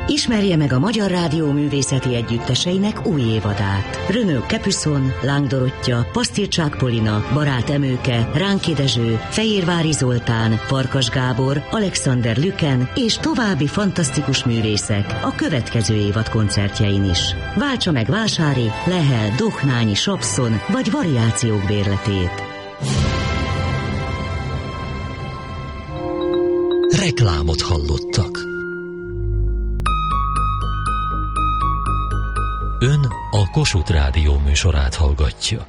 Ismerje meg a Magyar Rádió művészeti együtteseinek új évadát. Renaud Capuçon, Láng Dorottya, Pasztircsák Polina, Barát Emőke, Ránki Dezső, Fehérvári Zoltán, Farkas Gábor, Alexander Lüken és további fantasztikus művészek a következő évad koncertjein is. Váltsa meg Vásári, Lehel, Dohnányi, Sapszon vagy variációk bérletét. Reklámot hallottak. Ön a Kossuth Rádió műsorát hallgatja.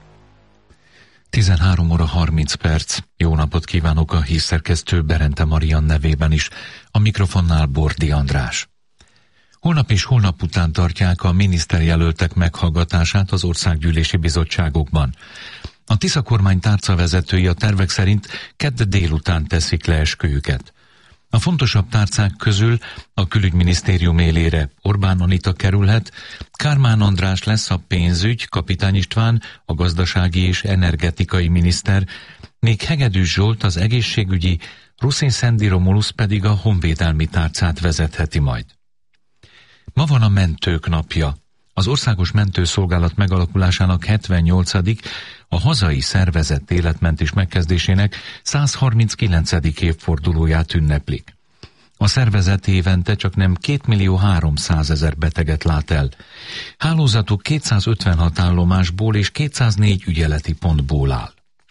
13 óra 30 perc. Jó napot kívánok a hírszerkesztő Berente Marian nevében is. A mikrofonnál Bordi András. Holnap és holnap után tartják a miniszterjelöltek meghallgatását az országgyűlési bizottságokban. A Tisza kormány tárcavezetői a tervek szerint kedd délután teszik le esküjüket. A fontosabb tárcák közül a külügyminisztérium élére Orbán Anita kerülhet, Kármán András lesz a pénzügy, Kapitány István a gazdasági és energetikai miniszter, még Hegedűs Zsolt az egészségügyi, Ruszin Szendi Romulusz pedig a honvédelmi tárcát vezetheti majd. Ma van a mentők napja. Az Országos Mentőszolgálat megalakulásának 78. a hazai szervezett életmentés megkezdésének 139. évfordulóját ünneplik. A szervezet évente csaknem 2.300.000 beteget lát el. Hálózatuk 256 állomásból és 204 ügyeleti pontból áll.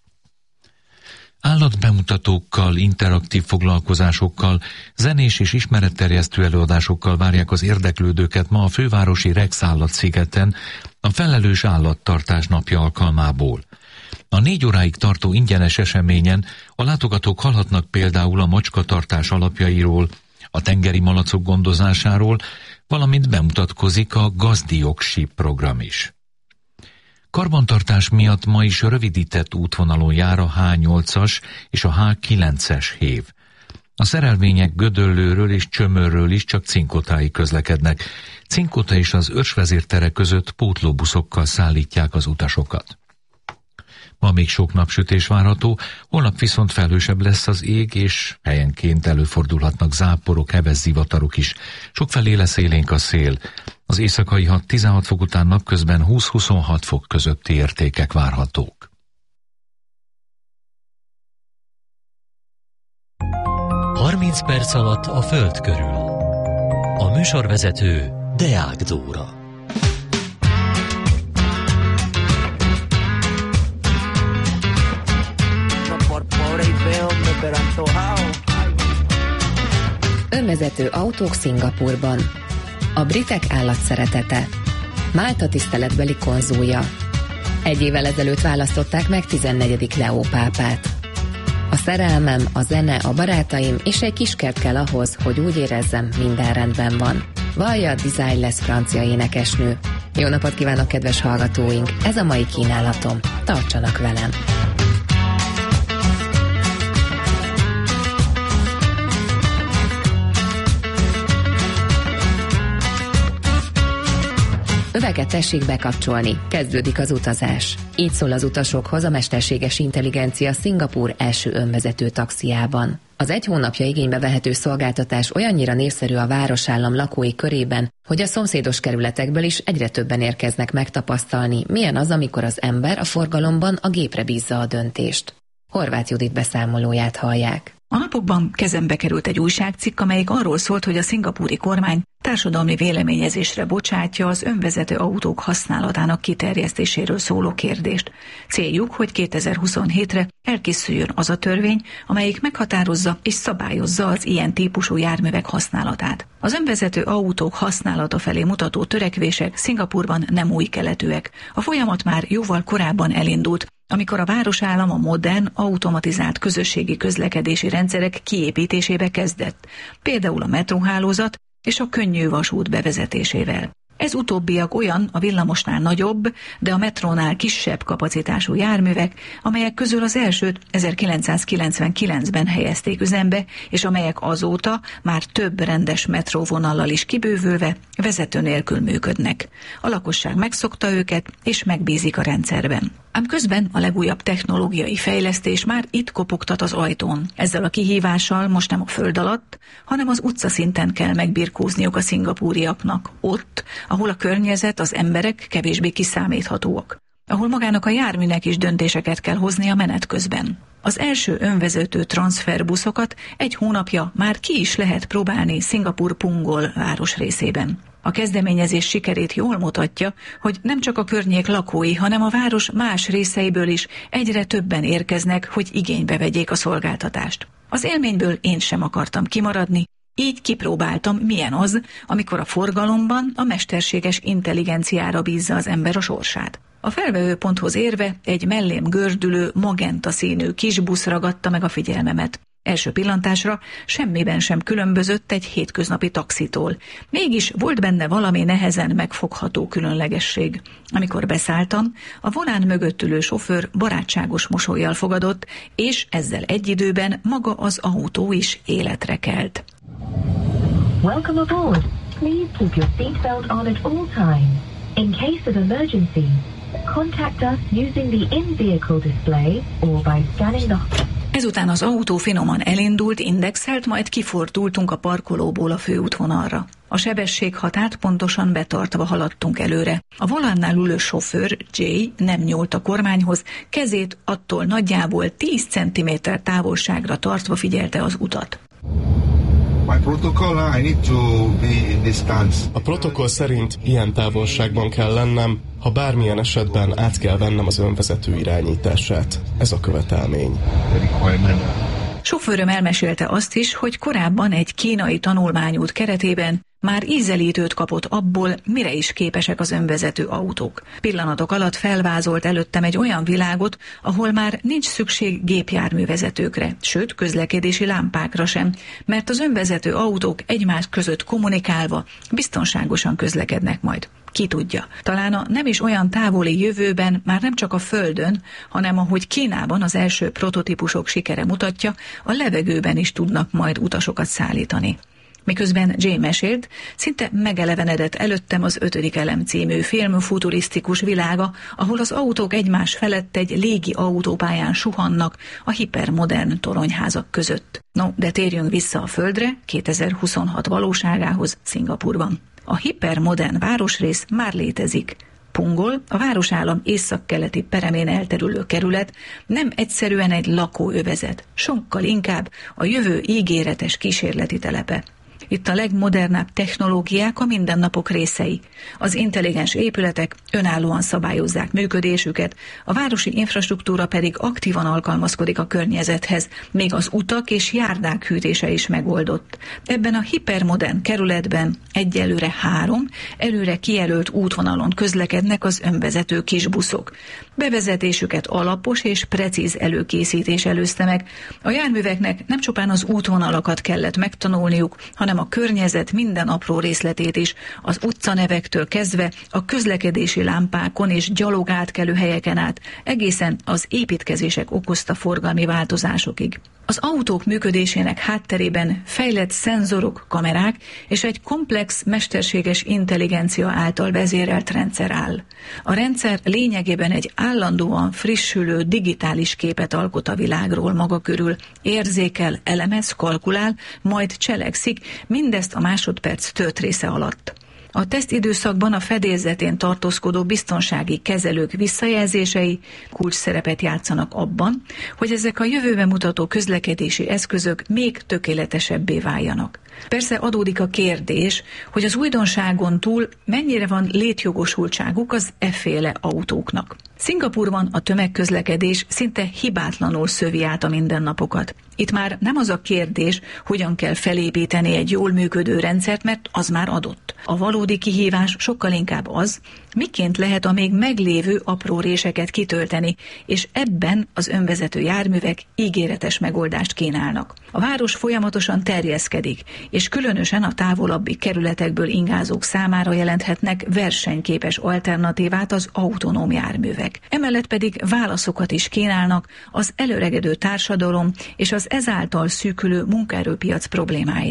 Állatbemutatókkal, interaktív foglalkozásokkal, zenés és ismeretterjesztő előadásokkal várják az érdeklődőket ma a fővárosi Rex állatszigeten a felelős állattartás napja alkalmából. A 4 óráig tartó ingyenes eseményen a látogatók hallhatnak például a macskatartás alapjairól, a tengeri malacok gondozásáról, valamint bemutatkozik a gazdiogsi program is. Karbantartás miatt ma is rövidített útvonalon jár a H8-as és a H9-es hév. A szerelvények Gödöllőről és Csömörről is csak Cinkotáig közlekednek. Cinkota és az Őrsvezértere között pótlóbuszokkal szállítják az utasokat. Ma még sok napsütés várható, holnap viszont felhősebb lesz az ég, és helyenként előfordulhatnak záporok, heves zivatarok is. Sokfelé lesz élénk a szél. Az éjszakai 6-16 fok után napközben 20-26 fok közötti értékek várhatók. ...30 perc alatt a Föld körül. A műsorvezető Deák Dóra. Önvezető autók Szingapúrban. A britek állatszeretete. Málta tiszteletbeli konzulja. 1 évvel ezelőtt választották meg 14. Leó pápát. A szerelmem, a zene, a barátaim és egy kiskert kell ahhoz, hogy úgy érezzem, minden rendben van. Vallja a design-less francia énekesnő. Jó napot kívánok, kedves hallgatóink! Ez a mai kínálatom. Tartsanak velem! Üveget tessék bekapcsolni, kezdődik az utazás. Így szól az utasokhoz a mesterséges intelligencia Szingapúr első önvezető taxiában. Az 1 hónapja igénybe vehető szolgáltatás olyannyira népszerű a városállam lakói körében, hogy a szomszédos kerületekből is egyre többen érkeznek megtapasztalni, milyen az, amikor az ember a forgalomban a gépre bízza a döntést. Horváth Judit beszámolóját hallják. A napokban kezembe került egy újságcikk, amelyik arról szólt, hogy a szingapúri kormány társadalmi véleményezésre bocsátja az önvezető autók használatának kiterjesztéséről szóló kérdést. Céljuk, hogy 2027-re elkészüljön az a törvény, amelyik meghatározza és szabályozza az ilyen típusú járművek használatát. Az önvezető autók használata felé mutató törekvések Szingapúrban nem új keletűek. A folyamat már jóval korábban elindult, amikor a városállam a modern, automatizált közösségi közlekedési rendszerek kiépítésébe kezdett, például a metróhálózat és a könnyű vasút bevezetésével. Ez utóbbiak olyan a villamosnál nagyobb, de a metrónál kisebb kapacitású járművek, amelyek közül az elsőt 1999-ben helyezték üzembe, és amelyek azóta már több rendes metróvonallal is kibővülve vezető nélkül működnek. A lakosság megszokta őket, és megbízik a rendszerben. Ám közben a legújabb technológiai fejlesztés már itt kopogtat az ajtón. Ezzel a kihívással most nem a föld alatt, hanem az utcaszinten kell megbirkózniuk a szingapúriaknak. Ott, ahol a környezet, az emberek kevésbé kiszámíthatóak. Ahol magának a járműnek is döntéseket kell hozni a menet közben. Az első önvezető transferbuszokat egy hónapja már ki is lehet próbálni Szingapúr Punggol városrészében. A kezdeményezés sikerét jól mutatja, hogy nem csak a környék lakói, hanem a város más részeiből is egyre többen érkeznek, hogy igénybe vegyék a szolgáltatást. Az élményből én sem akartam kimaradni, így kipróbáltam, milyen az, amikor a forgalomban a mesterséges intelligenciára bízza az ember a sorsát. A felvevőponthoz érve egy mellém gördülő, magenta színű kis busz ragadta meg a figyelmemet. Első pillantásra semmiben sem különbözött egy hétköznapi taxitól. Mégis volt benne valami nehezen megfogható különlegesség. Amikor beszálltam, a volán mögött ülő sofőr barátságos mosollyal fogadott, és ezzel egy időben maga az autó is életre kelt. Welcome aboard. Please keep your seatbelt on at all times. In case of emergency, contact us using the in-vehicle display or by scanning the... Ezután az autó finoman elindult, indexelt, majd kifordultunk a parkolóból a főútvonalra. A sebességhatárt pontosan betartva haladtunk előre. A volánnál ülő sofőr, Jay, nem nyúlt a kormányhoz, kezét attól nagyjából 10 cm távolságra tartva figyelte az utat. A protokoll szerint ilyen távolságban kell lennem, ha bármilyen esetben át kell vennem az önvezető irányítását. Ez a követelmény. Sofőröm elmesélte azt is, hogy korábban egy kínai tanulmányút keretében már ízelítőt kapott abból, mire is képesek az önvezető autók. Pillanatok alatt felvázolt előttem egy olyan világot, ahol már nincs szükség gépjárművezetőkre, sőt közlekedési lámpákra sem, mert az önvezető autók egymás között kommunikálva biztonságosan közlekednek majd. Ki tudja, talán a nem is olyan távoli jövőben már nem csak a Földön, hanem ahogy Kínában az első prototípusok sikere mutatja, a levegőben is tudnak majd utasokat szállítani. Miközben Jay mesélt, szinte megelevenedett előttem az 5. elem című film futurisztikus világa, ahol az autók egymás felett egy légi autópályán suhannak a hipermodern toronyházak között. No, de térjünk vissza a Földre, 2026 valóságához Szingapúrban. A hipermodern városrész már létezik. Punggol, a városállam északkeleti peremén elterülő kerület nem egyszerűen egy lakóövezet, sokkal inkább a jövő ígéretes kísérleti telepe. Itt a legmodernebb technológiák a mindennapok részei. Az intelligens épületek önállóan szabályozzák működésüket, a városi infrastruktúra pedig aktívan alkalmazkodik a környezethez, még az utak és járdák hűtése is megoldott. Ebben a hipermodern kerületben egyelőre 3 előre kijelölt útvonalon közlekednek az önvezető kisbuszok. Bevezetésüket alapos és precíz előkészítés előzte meg. A járműveknek nem csupán az útvonalakat kellett megtanulniuk, hanem a környezet minden apró részletét is, az utcanevektől kezdve a közlekedési lámpákon és gyalogátkelő helyeken át, egészen az építkezések okozta forgalmi változásokig. Az autók működésének hátterében fejlett szenzorok, kamerák és egy komplex mesterséges intelligencia által vezérelt rendszer áll. A rendszer lényegében egy állandóan frissülő digitális képet alkot a világról maga körül, érzékel, elemez, kalkulál, majd cselekszik, mindezt a másodperc töltrésze alatt. A tesztidőszakban a fedélzetén tartózkodó biztonsági kezelők visszajelzései kulcs szerepet játszanak abban, hogy ezek a jövőbe mutató közlekedési eszközök még tökéletesebbé váljanak. Persze adódik a kérdés, hogy az újdonságon túl mennyire van létjogosultságuk az efféle autóknak. Szingapúrban a tömegközlekedés szinte hibátlanul szövi át a mindennapokat. Itt már nem az a kérdés, hogyan kell felépíteni egy jól működő rendszert, mert az már adott. A valódi kihívás sokkal inkább az, miként lehet a még meglévő apró réseket kitölteni, és ebben az önvezető járművek ígéretes megoldást kínálnak. A város folyamatosan terjeszkedik, és különösen a távolabbi kerületekből ingázók számára jelenthetnek versenyképes alternatívát az autonóm járművek. Emellett pedig válaszokat is kínálnak az előregedő társadalom és az ezáltal szűkülő munkaerőpiac problémáira.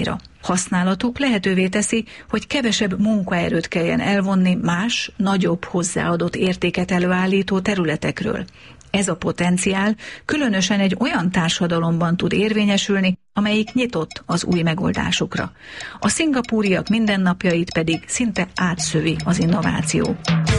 Használatuk lehetővé teszi, hogy kevesebb munkaerőt kelljen elvonni más, nagyobb hozzáadott értéket előállító területekről. Ez a potenciál különösen egy olyan társadalomban tud érvényesülni, amelyik nyitott az új megoldásokra. A szingapúriak mindennapjait pedig szinte átszövi az innováció.